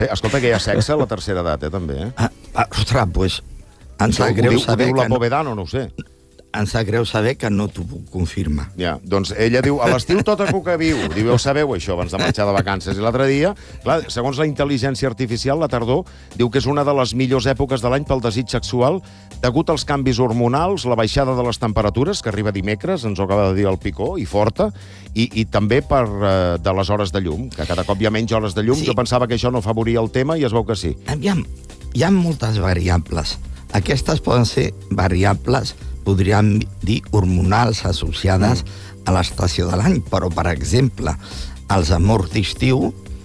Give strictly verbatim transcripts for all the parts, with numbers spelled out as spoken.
Eh, escolta, que hi ha sexe a la tercera edat, eh, també, eh? Ah, ah, ostres, pues, em sap Ho greu diu, ho saber diu la que no, Povedano, no ho sé. em sap greu saber que no t'ho puc confirmar. Ja, doncs ella diu, a l'estiu tota cuca viu. Diu, ho sabeu, això, abans de marxar de vacances. I l'altre dia, clar, segons la intel·ligència artificial, la tardor, diu que és una de les millors èpoques de l'any pel desig sexual, degut als canvis hormonals, la baixada de les temperatures, que arriba dimecres, ens ho acaba de dir el Picó, i forta, i, i també per eh, de les hores de llum, que cada cop hi ha menys hores de llum. Sí. Jo pensava que això no afavoria el tema i es veu que sí. Aviam, hi ha moltes variables. Aquestes poden ser variables, podríem dir, hormonals associades mm. a l'estació de l'any, però, per exemple, els amors d'estiu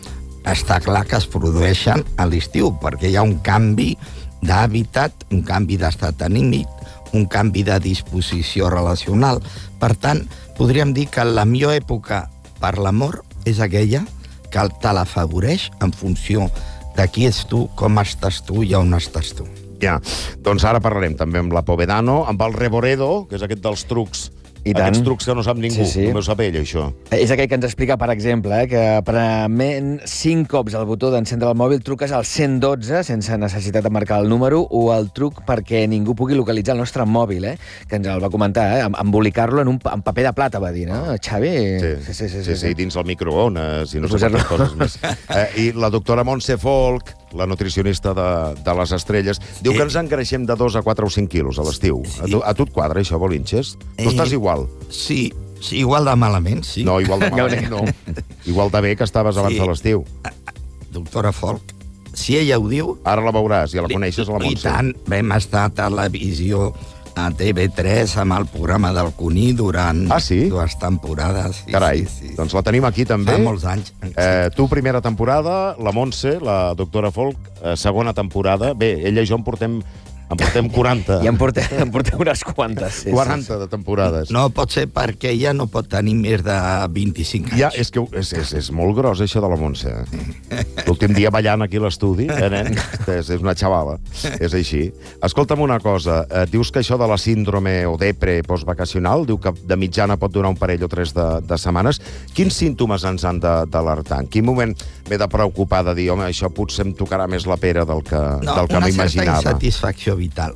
està clar que es produeixen a l'estiu, perquè hi ha un canvi d'hàbitat, un canvi d'estat anímic, un canvi de disposició relacional. Per tant, podríem dir que la millor època per l'amor és aquella que te l'afavoreix en funció de qui ets tu, com estàs tu i on estàs tu. Ja, doncs ara parlarem també amb la Povedano, amb el Reboredo, que és aquest dels trucs. I tant. Aquests trucs que no sap ningú, Sí, sí. només ho sap ell, això. És aquell que ens explica, per exemple, eh, que prement cinc cops el botó d'encendre el mòbil truques al cent dotze sense necessitat de marcar el número, o el truc perquè ningú pugui localitzar el nostre mòbil, eh, que ens el va comentar, eh, embolicar-lo en un en paper de plata, va dir, no, Xavi? Sí, sí, sí, sí, sí, sí, dins el microones i no sé Posar-lo. quantes coses més. Eh, I la doctora Montse Folk, la nutricionista de, de les estrelles, diu que ens engreixem de dos a quatre o cinc quilos a l'estiu. A, tu, a tu et quadra, això, Bolinches? Tu Eh, estàs igual. Sí, sí, igual de malament, sí. No, igual de malament, no. Igual de bé que estaves abans Sí. de l'estiu. Doctora Folk, si ella ho diu... Ara la veuràs, ja la coneixes, la I Montse. tant, vam estar a televisió a T V tres amb el programa del Cuní durant Ah, sí? dues temporades. Sí, Carai, sí, sí. doncs la tenim aquí també. Fa molts anys. Eh, tu, primera temporada, la Montse, la doctora Folk, eh, segona temporada. Bé, ella i jo en portem, en portem quaranta. I en portem, en portem unes quantes. Sí, quaranta sí, sí. de temporades. No pot ser perquè ella no pot tenir més de vint-i-cinc anys. Ja, és que és, és, és molt gros, això de la Montse. L'últim dia ballant aquí a l'estudi, eh, nen? És, és una xavala, és així. Escolta'm una cosa, eh, dius que això de la síndrome o depre postvacacional, diu que de mitjana pot durar un parell o tres de, de setmanes. Quins símptomes ens han de- d'alertar? En quin moment m'he de preocupar de dir, home, això potser em tocarà més la pera del que, No, del que una certa m'imaginava? insatisfacció vital.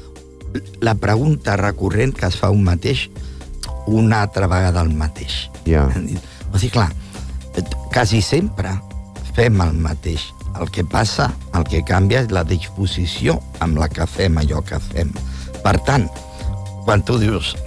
La pregunta recurrent que es fa un mateix una altra vegada el mateix. Ja. O sigui, clar, quasi sempre fem el mateix. El que passa, el que canvia és la disposició amb la que fem allò que fem. Per tant, quan tu dius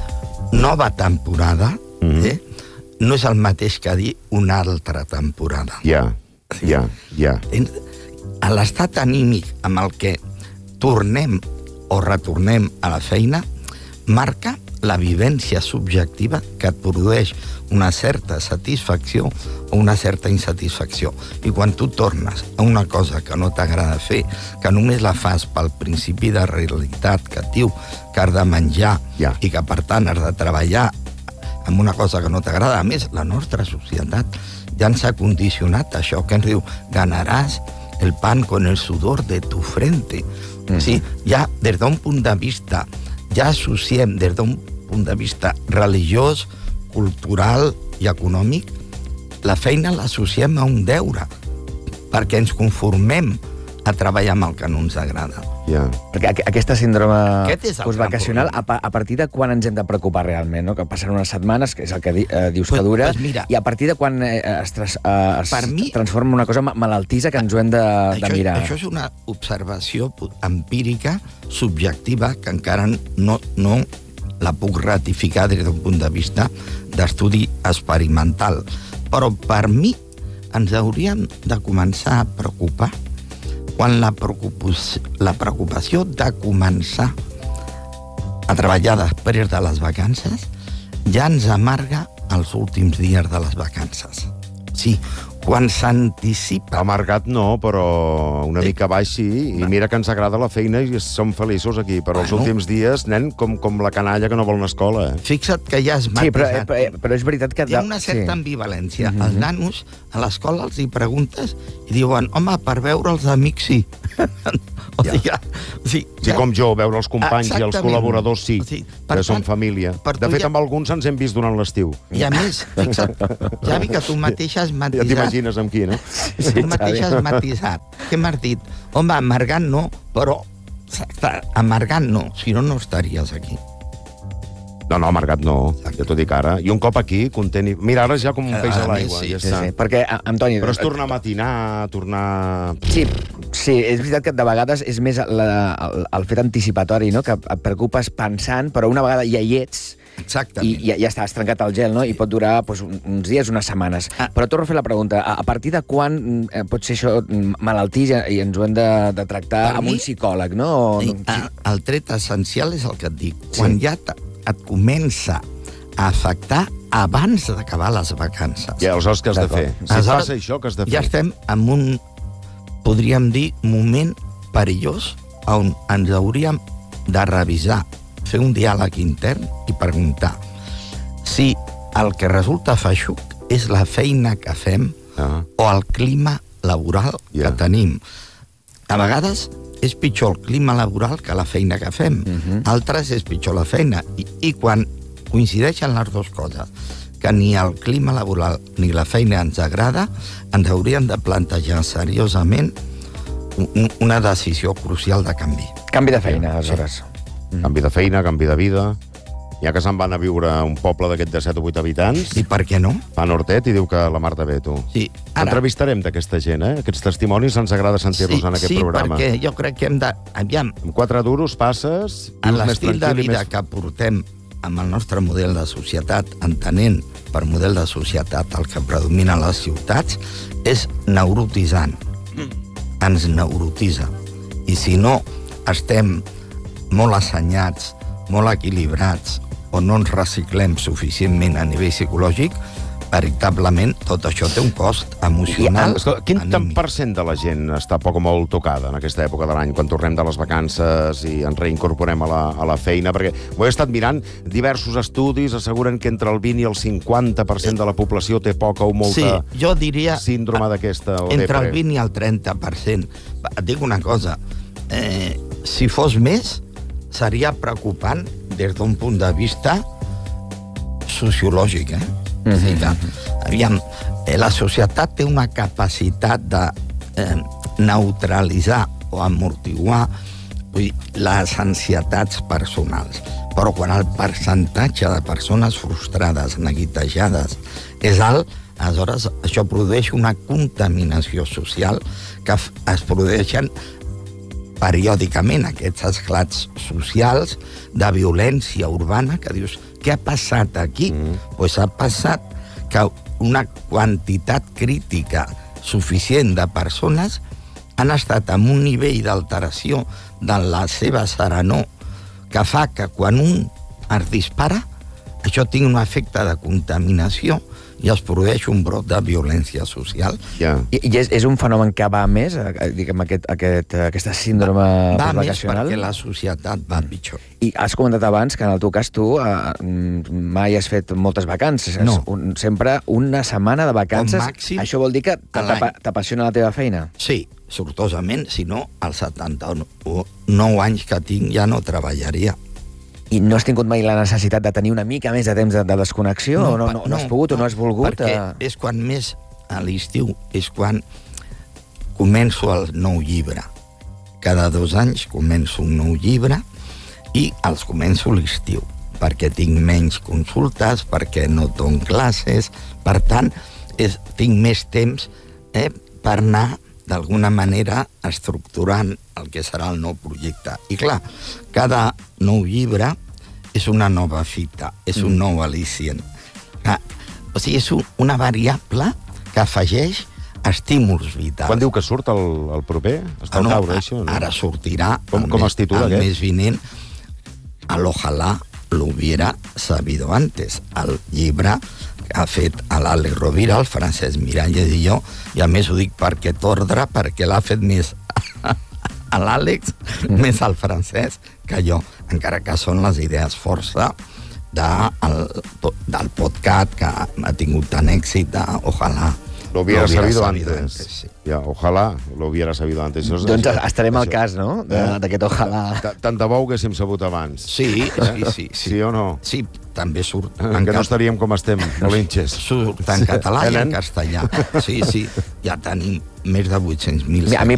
nova temporada, Mhm. eh, no és el mateix que dir una altra temporada. Ja, ja, ja. En- A l'estat anímic amb el que tornem o retornem a la feina marca la vivència subjectiva que et produeix una certa satisfacció o una certa insatisfacció. I quan tu tornes a una cosa que no t'agrada fer, que només la fas pel principi de realitat que et diu que has de menjar Ja. i que per tant has de treballar amb una cosa que no t'agrada, a més, la nostra societat ja ens ha condicionat això que ens diu ganaràs el pan con el sudor de tu frente. Mm. Sí, ja des d'un punt de vista, ja associem des d'un punt de vista religiós, cultural i econòmic, la feina l'associem a un deure, perquè ens conformem a treballar amb el que no ens agrada. Ja. Perquè aqu- aquesta síndrome Aquest és el postvacacional, gran a, pa- a partir de quan ens hem de preocupar realment? No? Que passen unes setmanes, que és el que di, eh, dius Pues- que dura, pues mira. i a partir de quan eh, es, tras, eh, es Per mi- transforma en una cosa ma- malaltissa que ens ho hem de, de Això, mirar. això és una observació pu- empírica, subjectiva, que encara no, no la puc ratificar des d'un punt de vista d'estudi experimental. Però per mi ens hauríem de començar a preocupar quan la preocupació, la preocupació de començar a treballar després de les vacances ja ens amarga els últims dies de les vacances. Sí, quan s'anticipa... Amargat no, però una mica baix sí, i mira que ens agrada la feina i som feliços aquí, però els Bueno. últims dies, nen, com, com la canalla que no vol anar a escola. Eh? Fixa't que ja es Sí, però, eh, matisat. però, però és veritat que... Hi ha una certa sí. ambivalència. Mhm. Els nanos, a l'escola els hi preguntes i diuen, home, per veure els amics sí. O Ja. sigui, o sigui, Sí, com jo, veure els companys i els Exactament. col·laboradors, sí, O sigui, per que són tant, família. per De tu fet, ja- amb alguns ens hem vist durant l'estiu. I a més, fixa't, Javi, que tu mateix has Ja matisat. t'imagines amb qui, no? Sí, tu mateix has matisat. Què m'has dit? Home, amargant no, però amargant no, si no, no estaries aquí. No, no, amargat no, ja t'ho dic ara. I un cop aquí, content i... Mira, ara és ja com un peix a A l'aigua, més, sí, ja Sí, està. sí, perquè, a- Antoni... Però és tornar a matinar, tornar... Sí, sí, és veritat que de vegades és més la, el, el fet anticipatori, no? Que et preocupes pensant, però una vegada ja hi ets i Exactament. ja, ja està, has trencat el gel, no? I pot durar doncs, un- uns dies, unes setmanes. Ah. Però torno a fer la pregunta, a, a partir de quan eh, pot ser això mm, malaltia i ens ho hem de, de tractar Per amb mi- un psicòleg, no? O, I, no? a, el tret essencial és el que et dic. Quan ja t- et comença a afectar abans d'acabar les vacances. Ja, aleshores què has de D'acord. fer? Si et Aleshores, passa això, què has de fer? Ja estem en un, podríem dir, moment perillós on ens hauríem de revisar, fer un diàleg intern i preguntar si el que resulta feixuc és la feina que fem Ah. o el clima laboral Ja. que tenim. A vegades és pitjor el clima laboral que la feina que fem. Mhm. Altres és pitjor la feina. I, I quan coincideixen les dues coses, que ni el clima laboral ni la feina ens agrada, ens hauríem de plantejar seriosament un- una decisió crucial de canvi. Canvi de feina, aleshores. Canvi de feina, canvi de vida... Ja que se'n van a viure a un poble d'aquest de set o vuit habitants, I per què no? fa Hortet i diu que la Marta ve, tu. Sí, Entrevistarem d'aquesta gent, eh? Aquests testimonis ens agrada sentir-los sí, en aquest sí, programa. perquè jo crec que hem de... Aviam, Amb quatre duros passes... en vius més l'estil de tranquil i vida més... que portem amb el nostre model de societat, entenent per model de societat el que predomina a les ciutats, és neurotitzant. Ens neurotitza. I si no estem molt assenyats, molt equilibrats, o no ens reciclem suficientment a nivell psicològic, veritablement tot això té un cost emocional. I, escolta, quin tant anímic. per cent de la gent està poc o molt tocada en aquesta època de l'any, quan tornem de les vacances i ens reincorporem a la, a la feina? Perquè ho he estat mirant, diversos estudis asseguren que entre el vint i el cinquanta per cent de la població té poca o molta Sí, jo diria... síndrome d'aquesta o Entre depre. el vint i el trenta per cent. Va, Et dic una cosa, eh, si fos més, seria preocupant des d'un punt de vista sociològic, eh? Mm -hmm. O sigui que, aviam, eh, la societat té una capacitat de eh, neutralitzar o amortiguar vull dir, les ansietats personals. Però quan el percentatge de persones frustrades, neguitejades, és alt, aleshores això produeix una contaminació social que f- es produeixen periòdicament aquests esclats socials de violència urbana que dius, què ha passat aquí? Doncs mm. pues ha passat que una quantitat crítica suficient de persones han estat amb un nivell d'alteració de la seva serenor que fa que quan un es dispara, això tingui un efecte de contaminació i es produeix un brot de violència social. Ja. I, i és, és un fenomen que va més, eh, diguem, aquest, aquest, aquesta síndrome Va més postvacacional? perquè la societat va pitjor. I has comentat abans que en el teu cas tu eh, mai has fet moltes vacances. No. És Un, sempre una setmana de vacances. Com màxim Això vol dir que a l'any. t'apa- t'apassiona la teva feina? Sí, sortosament, si no, als setanta-nou anys que tinc ja no treballaria. I no has tingut mai la necessitat de tenir una mica més de temps de, de desconnexió? No, o no, no, no has pogut o no has volgut? Perquè eh? és quan més, a l'estiu, és quan començo el nou llibre. Cada dos anys començo un nou llibre i els començo a l'estiu, perquè tinc menys consultes, perquè no dono classes, per tant, és, tinc més temps eh, per anar d'alguna manera estructurant el que serà el nou projecte. I clar, cada nou llibre és una nova fita, és un nou al·licient. Ah, o sigui, és un, una variable que afegeix estímuls vitals. Quan diu que surt el, el proper? Està Ah, no, al caure, això? No? Ara sortirà Com- el com mes- es titula, el aquest? mes vinent el Ojalá lo hubiera sabido antes, el llibre que ha fet l'Àlex Rovira, el Francesc Miralles i jo, i a més ho dic per aquest ordre, perquè l'ha fet més a l'Àlex, més al Francesc que jo, encara que són les idees força de, el, del podcast que ha tingut tant èxit de Ojalá Lo hubiera, lo hubiera sabido, sabido antes. antes, sí. Ja, ojalà lo hubiera sabido antes. Això, Doncs això, estarem al això. cas, no?, d'aquest ojalà. Ta- Tant de bo ho haguéssim sabut abans. Sí, sí, sí. Sí o no? Sí, també surt Que en, no cat... estaríem com estem, bolinxes. surt en català i Eh, en nen? castellà. Sí, sí, ja tenim més de vuit-cents mil. A mi